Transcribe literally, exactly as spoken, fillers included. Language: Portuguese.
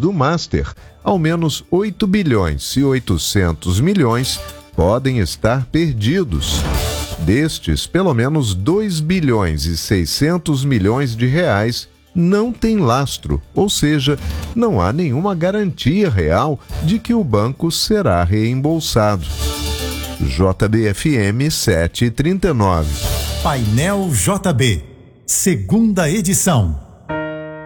do Master, ao menos oito bilhões e oitocentos milhões podem estar perdidos. Destes, pelo menos dois bilhões e seiscentos milhões de reais não têm lastro, ou seja, não há nenhuma garantia real de que o banco será reembolsado. J B F M sete e trinta e nove. Painel J B, segunda edição.